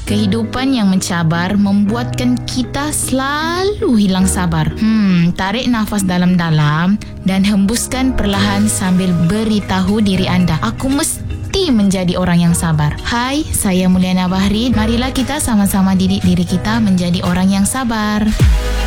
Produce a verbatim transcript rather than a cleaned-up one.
Kehidupan yang mencabar membuatkan kita selalu hilang sabar. Hmm, tarik nafas dalam-dalam dan hembuskan perlahan sambil beritahu diri anda, aku mesti menjadi orang yang sabar. Hai, saya Mulyana Bahri. Marilah kita sama-sama didik diri kita menjadi orang yang sabar.